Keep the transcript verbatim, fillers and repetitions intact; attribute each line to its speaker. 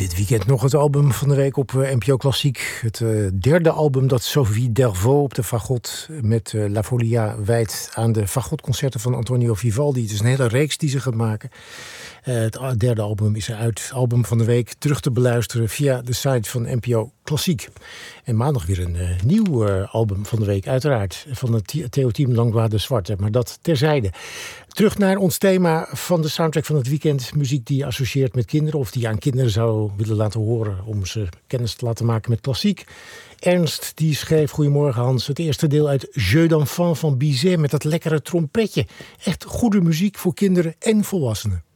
Speaker 1: Dit weekend nog het album van de week op N P O Klassiek. Het uh, derde album dat Sophie Delvaux op de fagot met uh, La Folia wijdt aan de fagotconcerten van Antonio Vivaldi. Het is een hele reeks die ze gaat maken. Uh, het derde album is eruit. Album van de week terug te beluisteren via de site van N P O Klassiek. En maandag weer een uh, nieuw uh, album van de week, uiteraard. Van het Theo-team Langlois de Zwarte. Maar dat terzijde. Terug naar ons thema van de soundtrack van het weekend. Muziek die je associeert met kinderen of die je aan kinderen zou willen laten horen om ze kennis te laten maken met klassiek. Ernst die schreef, goedemorgen Hans, het eerste deel uit Jeux d'enfant van Bizet met dat lekkere trompetje. Echt goede muziek voor kinderen en volwassenen.